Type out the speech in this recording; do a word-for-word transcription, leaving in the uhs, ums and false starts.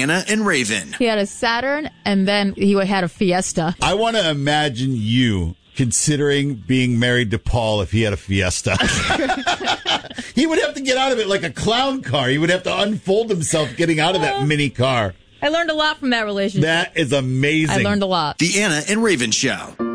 Anna and Raven. He had a Saturn, and then he had a Fiesta. I want to imagine you considering being married to Paul if he had a Fiesta. He would have to get out of it like a clown car. He would have to unfold himself getting out of that mini car. I learned a lot from that relationship. That is amazing. I learned a lot. The Anna and Raven Show.